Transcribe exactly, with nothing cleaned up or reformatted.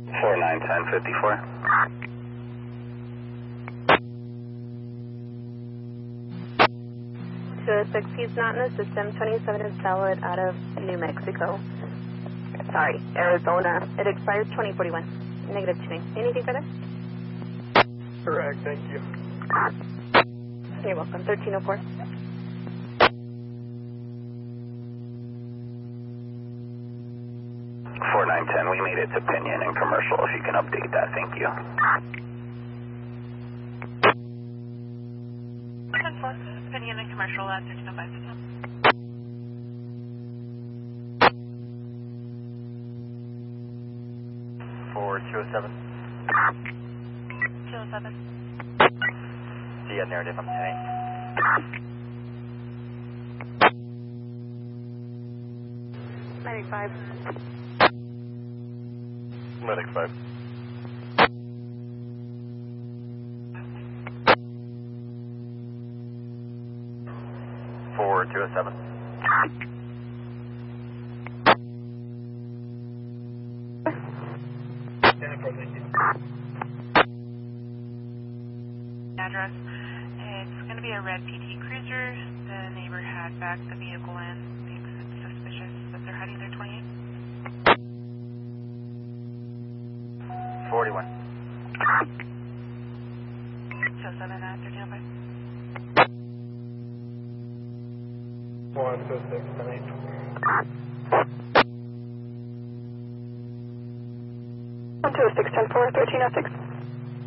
four nine ten fifty-four. two oh six, he's not in the system. twenty-seven is valid out of New Mexico. Sorry, Arizona. It expires twenty forty-one. Negative tuning. Anything further? Correct, thank you. You're welcome. thirteen oh four. four nine ten, we made it to Pinion and Commercial. If you can update that, thank you. Pinion and Commercial at thirteen oh five. For two oh seven. two oh seven. See ya, narrative, I'm ten eight. Medic five. Medic five. For two oh seven. Address. It's going to be a red P T Cruiser. The neighbor had backed the vehicle in. Thinks it's suspicious that they're hiding their twenty-eight. forty-one. two oh seven at thirteen oh five. one two six, ten eight. one two six, ten four, thirteen oh six.